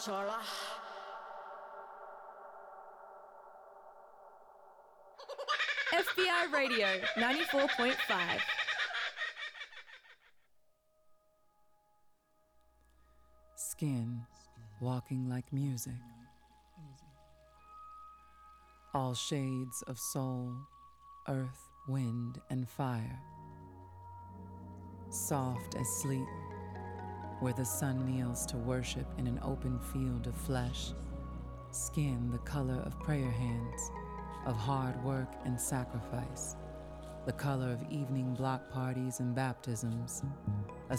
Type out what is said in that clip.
FBI Radio 94.5. Skin walking like music. All shades of soul, earth, wind, and fire. Soft as sleep, where the sun kneels to worship in an open field of flesh. Skin the color of prayer hands, of hard work and sacrifice. The color of evening block parties and baptisms. A